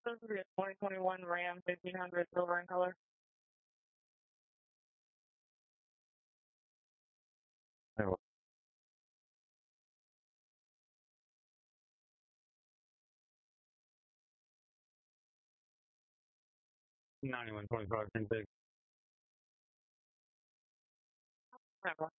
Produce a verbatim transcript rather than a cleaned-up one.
This is a twenty twenty-one Ram fifteen hundred silver in color. ninety-one twenty-five, ten six.